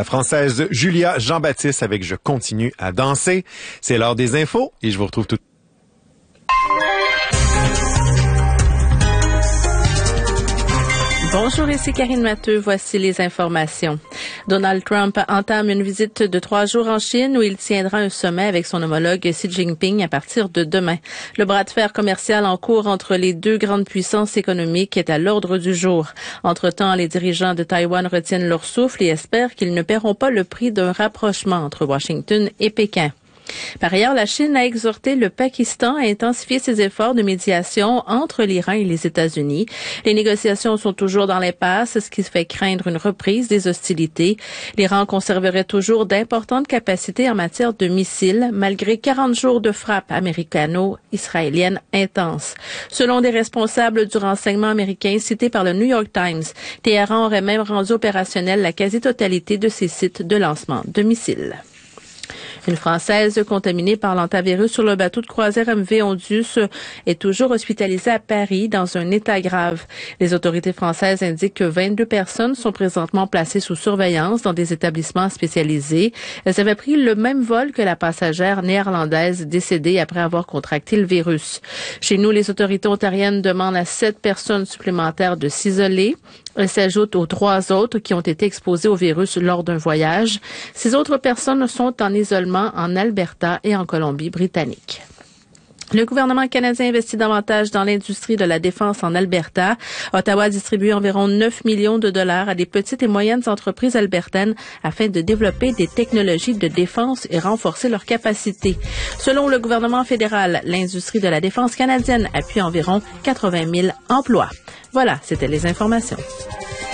la Française Julia Jean-Baptiste avec « Je continue à danser ». C'est l'heure des infos et je vous retrouve tout. Bonjour, ici Karine Matteux. Voici les informations. Donald Trump entame une visite de 3 jours en Chine où il tiendra un sommet avec son homologue Xi Jinping à partir de demain. Le bras de fer commercial en cours entre les deux grandes puissances économiques est à l'ordre du jour. Entre-temps, les dirigeants de Taïwan retiennent leur souffle et espèrent qu'ils ne paieront pas le prix d'un rapprochement entre Washington et Pékin. Par ailleurs, la Chine a exhorté le Pakistan à intensifier ses efforts de médiation entre l'Iran et les États-Unis. Les négociations sont toujours dans l'impasse, ce qui fait craindre une reprise des hostilités. L'Iran conserverait toujours d'importantes capacités en matière de missiles, malgré 40 jours de frappes américano-israéliennes intenses. Selon des responsables du renseignement américain cités par le New York Times, Téhéran aurait même rendu opérationnelle la quasi-totalité de ses sites de lancement de missiles. Une Française contaminée par l'hantavirus sur le bateau de croisière MV Ondius est toujours hospitalisée à Paris dans un état grave. Les autorités françaises indiquent que 22 personnes sont présentement placées sous surveillance dans des établissements spécialisés. Elles avaient pris le même vol que la passagère néerlandaise décédée après avoir contracté le virus. Chez nous, les autorités ontariennes demandent à 7 personnes supplémentaires de s'isoler. Elles s'ajoutent aux 3 autres qui ont été exposées au virus lors d'un voyage. Ces autres personnes sont en isolement en Alberta et en Colombie-Britannique. Le gouvernement canadien investit davantage dans l'industrie de la défense en Alberta. Ottawa distribue environ 9 millions de dollars à des petites et moyennes entreprises albertaines afin de développer des technologies de défense et renforcer leurs capacités. Selon le gouvernement fédéral, l'industrie de la défense canadienne appuie environ 80 000 emplois. Voilà, c'était les informations.